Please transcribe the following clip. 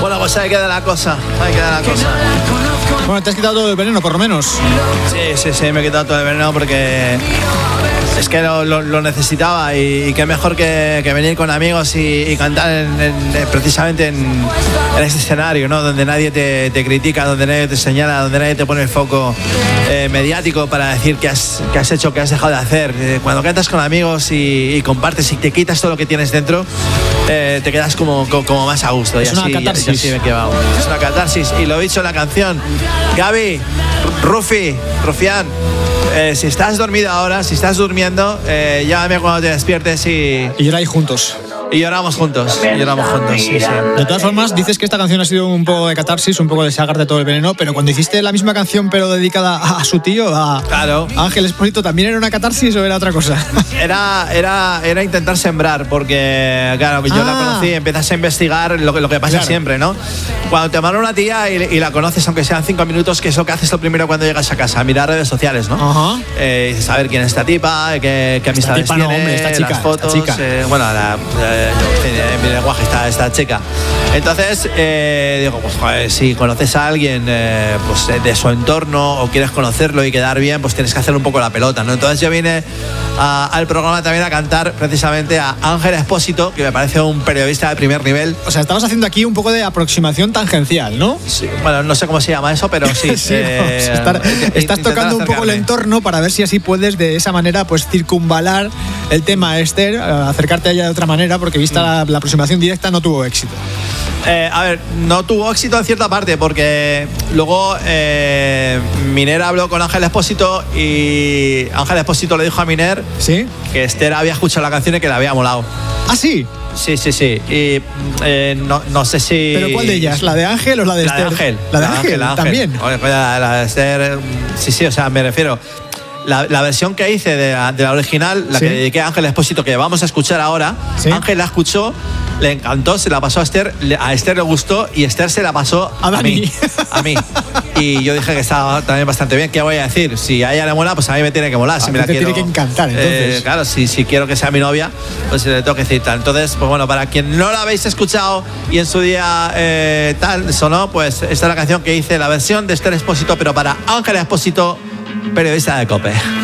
Bueno, pues ahí queda la cosa. Bueno, te has quitado todo el veneno, por lo menos. Sí, me he quitado todo el veneno porque es que lo necesitaba y qué mejor que venir con amigos y cantar precisamente en este escenario, ¿no? Donde nadie te critica, donde nadie te señala, donde nadie te pone el foco mediático para decir qué has hecho, qué has dejado de hacer. Cuando cantas con amigos y compartes y te quitas todo lo que tienes dentro, te quedas como más a gusto. Es una catarsis. Y así me he quedado. Es una catarsis. Y lo he dicho en la canción. Gaby, Rufián, si estás dormido ahora, si estás durmiendo, llámame cuando te despiertes y lloráis juntos. Y lloramos juntos, sí. De todas formas, dices que esta canción ha sido un poco de catarsis, un poco de sacarte todo el veneno, pero cuando hiciste la misma canción pero dedicada a su tío, claro, Ángel Expósito, ¿también era una catarsis o era otra cosa? Era intentar sembrar, porque claro, yo la conocí, empiezas a investigar lo que pasa siempre, ¿no? Cuando te manda una tía y la conoces, aunque sean 5 minutos, que es lo que haces lo primero cuando llegas a casa, mirar redes sociales, ¿no? Saber quién es esta tipa, qué amistades tiene, hombre, esta chica, las fotos, esta chica. En mi lenguaje esta chica. Entonces digo, pues joder, si conoces a alguien pues de su entorno o quieres conocerlo y quedar bien, pues tienes que hacer un poco la pelota, ¿no? Entonces yo vine al programa también a cantar precisamente a Ángel Expósito, que me parece un periodista de primer nivel. O sea, estabas haciendo aquí un poco de aproximación tangencial, ¿no? Sí, bueno, no sé cómo se llama eso, pero sí. Sí, estás tocando un poco el entorno para ver si así puedes de esa manera pues circunvalar el tema Esther, acercarte a ella de otra manera, porque vista la aproximación directa no tuvo éxito. A ver, no tuvo éxito en cierta parte porque luego Miner habló con Ángel Expósito y Ángel Expósito le dijo a Miner que Esther había escuchado la canción y que le había molado. ¿Ah, sí? Sí. Y no sé si... ¿Pero cuál de ellas? ¿La de Ángel o la de Esther? La de Ángel también. Oye, la de Esther, sí, o sea, me refiero... La versión que hice de la original, la que dediqué a Ángel Expósito, que vamos a escuchar ahora, Ángel la escuchó, le encantó, se la pasó a Esther le gustó y Esther se la pasó a mí. Y yo dije que estaba también bastante bien. ¿Qué voy a decir? Si a ella le mola, pues a mí me tiene que molar. Si me la quiero, tiene que encantar, entonces. Claro, si quiero que sea mi novia, pues le tengo que decir tal. Entonces, pues bueno, para quien no la habéis escuchado y en su día tal sonó, pues esta es la canción que hice, la versión de Esther Expósito, pero para Ángel Expósito, periodista de COPE.